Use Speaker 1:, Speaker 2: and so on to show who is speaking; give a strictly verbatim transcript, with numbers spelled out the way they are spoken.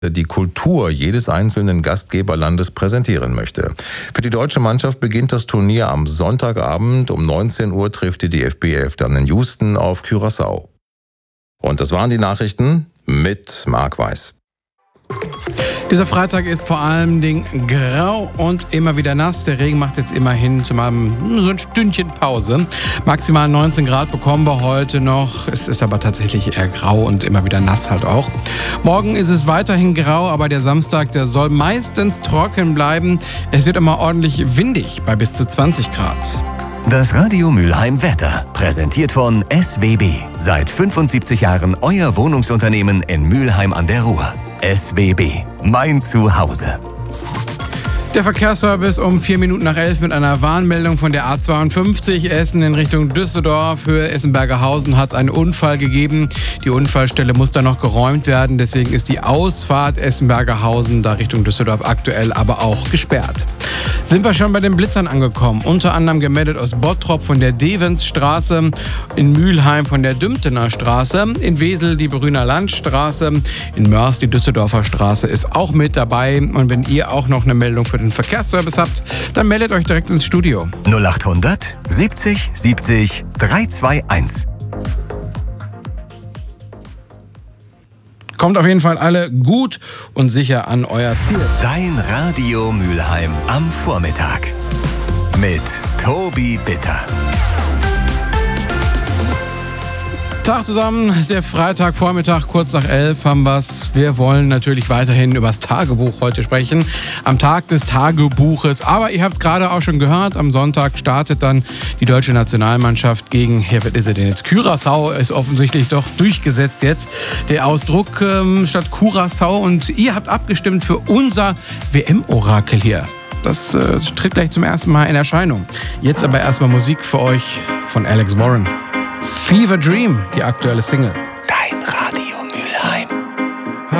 Speaker 1: die Kultur jedes einzelnen Gastgeberlandes präsentieren möchte. Für die deutsche Mannschaft beginnt das Turnier am Sonntagabend. Um neunzehn Uhr trifft die D F B elf dann in Houston auf Curaçao. Und das waren die Nachrichten mit Marc Weiß.
Speaker 2: Dieser Freitag ist vor allem Dingen grau und immer wieder nass. Der Regen macht jetzt immerhin zu mal so ein Stündchen Pause. Maximal neunzehn Grad bekommen wir heute noch. Es ist aber tatsächlich eher grau und immer wieder nass halt auch. Morgen ist es weiterhin grau, aber der Samstag, der soll meistens trocken bleiben. Es wird immer ordentlich windig bei bis zu zwanzig Grad.
Speaker 3: Das Radio Mülheim Wetter, präsentiert von S W B. Seit fünfundsiebzig Jahren euer Wohnungsunternehmen in Mülheim an der Ruhr. S W B, mein Zuhause.
Speaker 2: Der Verkehrsservice um vier Minuten nach elf mit einer Warnmeldung von der A zweiundfünfzig Essen in Richtung Düsseldorf. Höhe Essen-Bergerhausen hat es einen Unfall gegeben. Die Unfallstelle muss dann noch geräumt werden. Deswegen ist die Ausfahrt Essen-Bergerhausen da Richtung Düsseldorf aktuell aber auch gesperrt. Sind wir schon bei den Blitzern angekommen. Unter anderem gemeldet aus Bottrop von der Devensstraße, in Mülheim von der Dümtener Straße, in Wesel die Brüner Landstraße, in Mörs die Düsseldorfer Straße ist auch mit dabei. Und wenn ihr auch noch eine Meldung für den Verkehrsservice habt, dann meldet euch direkt ins Studio.
Speaker 3: null achthundert siebzig siebzig dreihunderteinundzwanzig.
Speaker 2: Kommt auf jeden Fall alle gut und sicher an euer Ziel.
Speaker 3: Dein Radio Mülheim am Vormittag mit Tobi Bitter.
Speaker 2: Tag zusammen, der Freitagvormittag, kurz nach elf haben wir's. Wir wollen natürlich weiterhin über das Tagebuch heute sprechen, am Tag des Tagebuches. Aber ihr habt es gerade auch schon gehört, am Sonntag startet dann die deutsche Nationalmannschaft gegen, ja, was ist er denn jetzt? Curaçao ist offensichtlich doch durchgesetzt jetzt, der Ausdruck ähm, statt Curaçao. Und ihr habt abgestimmt für unser W M-Orakel hier. Das äh, tritt gleich zum ersten Mal in Erscheinung. Jetzt aber erstmal Musik für euch von Alex Warren. Fever Dream, die aktuelle Single.